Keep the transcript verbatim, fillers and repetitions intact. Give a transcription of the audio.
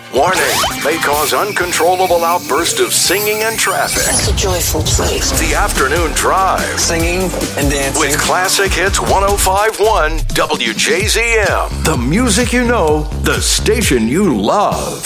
Warning, may cause uncontrollable outburst of singing and traffic. Such a joyful place. The Afternoon Drive. Singing and dancing. With Classic Hits one oh five point one W J Z M. The music you know, the station you love.